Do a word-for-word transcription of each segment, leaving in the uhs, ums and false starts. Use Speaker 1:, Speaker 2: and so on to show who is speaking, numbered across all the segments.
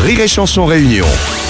Speaker 1: Rire et Chanson Réunion.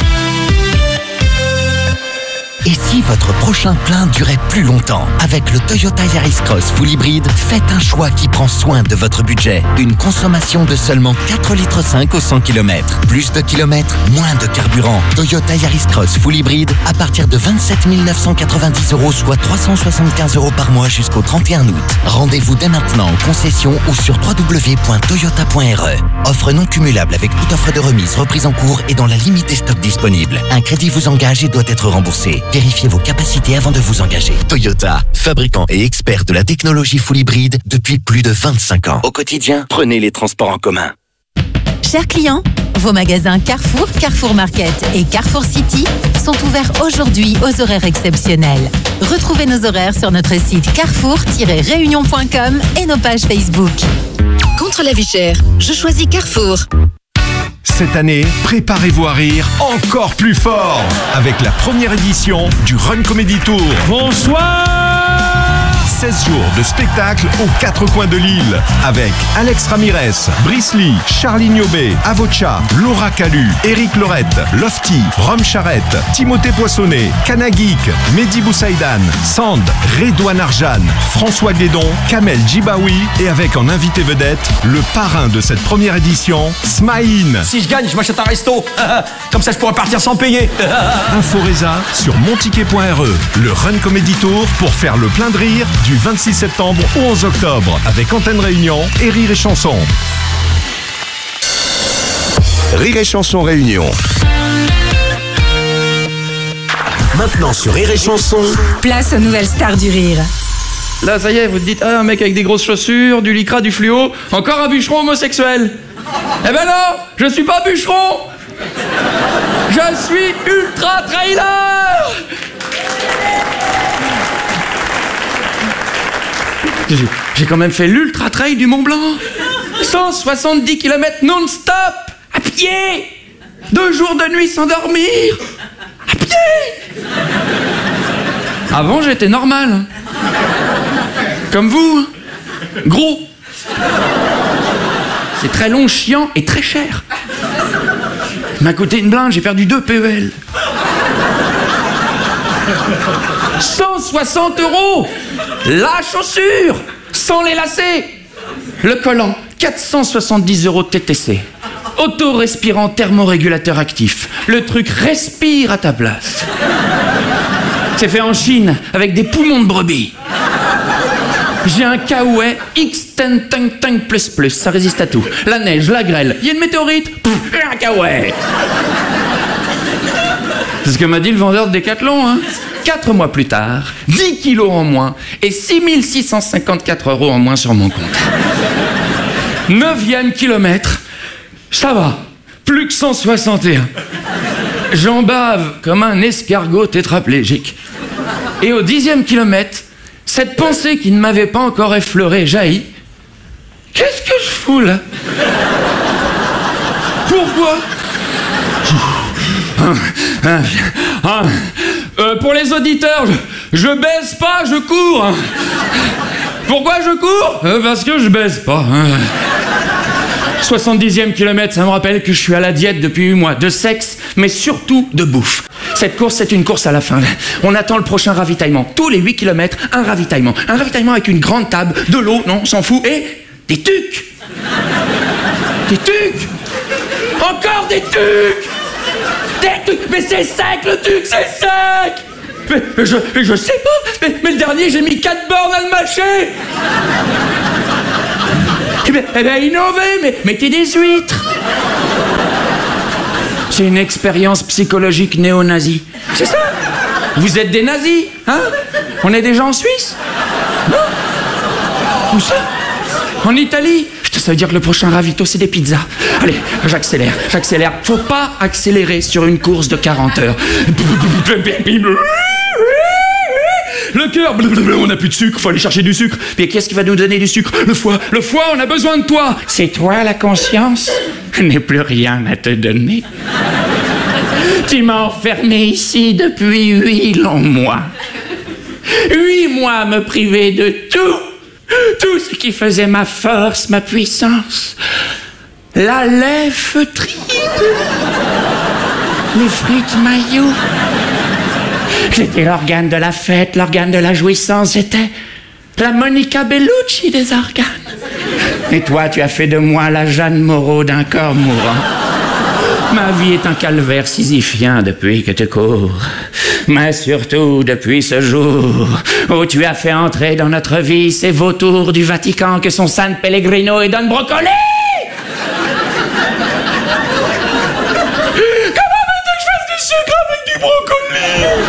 Speaker 2: Et si votre prochain plein durait plus longtemps? Avec le Toyota Yaris Cross Full Hybrid, faites un choix qui prend soin de votre budget. Une consommation de seulement quatre litres cinq au cent kilomètres. Plus de kilomètres, moins de carburant. Toyota Yaris Cross Full Hybrid à partir de vingt-sept mille neuf cent quatre-vingt-dix euros, soit trois cent soixante-quinze euros par mois jusqu'au trente et un août. Rendez-vous dès maintenant en concession ou sur w w w point toyota point r e. Offre non cumulable avec toute offre de remise, reprise en cours et dans la limite des stocks disponibles. Un crédit vous engage et doit être remboursé. Vérifiez vos capacités avant de vous engager. Toyota, fabricant et expert de la technologie full hybride depuis plus de vingt-cinq ans. Au quotidien, prenez les transports en commun.
Speaker 3: Chers clients, vos magasins Carrefour, Carrefour Market et Carrefour City sont ouverts aujourd'hui aux horaires exceptionnels. Retrouvez nos horaires sur notre site carrefour tiret réunion point com et nos pages Facebook.
Speaker 4: Contre la vie chère, je choisis Carrefour.
Speaker 5: Cette année, préparez-vous à rire encore plus fort avec la première édition du Run Comedy Tour.
Speaker 6: Bonsoir!
Speaker 5: seize jours de spectacle aux quatre coins de l'île avec Alex Ramirez, Brice Lee, Charlie Niobé, Avocha, Laura Calu, Eric Lorette, Lofty, Rome Charrette, Timothée Poissonnet, Kanagik, Mehdi Boussaïdan, Sand, Redouane Arjan, François Guédon, Kamel Djibaoui et avec en invité vedette le parrain de cette première édition, Smaïn.
Speaker 6: Si je gagne, je m'achète un resto. Comme ça, je pourrais partir sans payer.
Speaker 5: Info Reza sur monticket point r e. Le Run Comedy Tour pour faire le plein de rire du vingt-six septembre au onze octobre avec Antenne Réunion et Rire et Chanson.
Speaker 1: Rire et Chanson Réunion.
Speaker 2: Maintenant sur Rire et Chanson,
Speaker 3: Place aux nouvelles stars du rire.
Speaker 7: Là, ça y est, vous te dites, ah, un mec avec des grosses chaussures, du lycra, du fluo, encore un bûcheron homosexuel. Eh ben non, je suis pas bûcheron. Je suis ultra trailer. J'ai, j'ai quand même fait l'ultra trail du Mont Blanc. cent soixante-dix kilomètres non-stop, à pied. Deux jours de nuit sans dormir, à pied. Avant, j'étais normal. Comme vous, gros. C'est très long, chiant et très cher. Il m'a coûté une blinde, j'ai perdu deux P E L. cent soixante euros la chaussure, sans les lacets. Le collant, quatre cent soixante-dix euros T T C. Auto-respirant thermorégulateur actif. Le truc respire à ta place. C'est fait en Chine, avec des poumons de brebis. J'ai un Kawaii X dix Tank Tank Plus Plus, ça résiste à tout. La neige, la grêle, il y a une météorite, pff, un Kawaii. C'est ce que m'a dit le vendeur de Décathlon, hein. Quatre mois plus tard, dix kilos en moins et six mille six cent cinquante-quatre euros en moins sur mon compte. Neuvième kilomètre, ça va, plus que cent soixante et un. J'en bave comme un escargot tétraplégique. Et au dixième kilomètre, cette pensée qui ne m'avait pas encore effleuré jaillit. Qu'est-ce que je fous là? Pourquoi? Ah, ah, euh, pour les auditeurs, je, je baisse pas, je cours. Pourquoi je cours? euh, Parce que je baisse pas. soixante-dixième kilomètre, ça me rappelle que je suis à la diète depuis huit mois, de sexe, mais surtout de bouffe. Cette course, c'est une course à la fin. On attend le prochain ravitaillement. Tous les huit kilomètres, un ravitaillement. Un ravitaillement avec une grande table, de l'eau, non, on s'en fout, et des tucs. Des tucs. Encore des tucs. Des tucs. Mais c'est sec, le tuc, c'est sec. Mais, mais, je, mais je sais pas. Mais, mais le dernier, j'ai mis quatre bornes à le mâcher. Eh bien, eh bien innovez, mais mettez des huîtres. C'est une expérience psychologique néo-nazie. C'est ça? Vous êtes des nazis, hein? On est déjà en Suisse? Non? Où ça? En Italie? Putain, ça veut dire que le prochain ravito, c'est des pizzas. Allez, j'accélère, j'accélère. Faut pas accélérer sur une course de quarante heures. Le cœur, on n'a plus de sucre, faut aller chercher du sucre. Puis qu'est-ce qui va nous donner du sucre? Le foie, le foie, on a besoin de toi. C'est toi la conscience? Je n'ai plus rien à te donner. Tu m'as enfermé ici depuis huit longs mois. Huit mois à me priver de tout. Tout ce qui faisait ma force, ma puissance. La lèvre triple. Les frites maillots. J'étais l'organe de la fête, l'organe de la jouissance. J'étais la Monica Bellucci des organes. Et toi, tu as fait de moi la Jeanne Moreau d'un corps mourant. Ma vie est un calvaire sisyphien depuis que tu cours. Mais surtout depuis ce jour où tu as fait entrer dans notre vie ces vautours du Vatican que sont San Pellegrino et Don Brocoli. Comment veux-tu que je fasse du sucre avec du brocoli?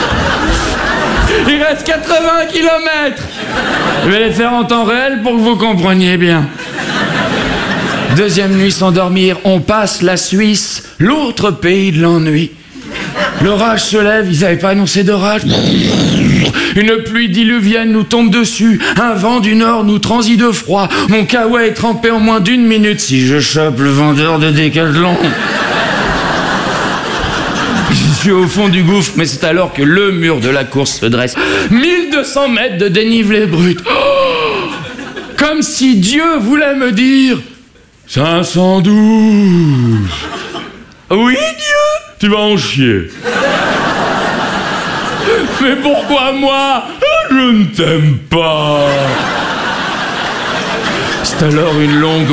Speaker 7: Il reste quatre-vingts kilomètres. Je vais les faire en temps réel pour que vous compreniez bien. Deuxième nuit sans dormir, on passe la Suisse, l'autre pays de l'ennui. L'orage se lève, ils n'avaient pas annoncé d'orage. Une pluie diluvienne nous tombe dessus, un vent du nord nous transit de froid. Mon kawaii est trempé en moins d'une minute si je chope le vendeur de Décathlon. Je suis au fond du gouffre, mais c'est alors que le mur de la course se dresse. mille deux cents mètres de dénivelé brut. Oh, comme si Dieu voulait me dire... cinq cent douze. Oui, Dieu? Tu vas en chier. Mais pourquoi moi? Je ne t'aime pas. C'est alors une longue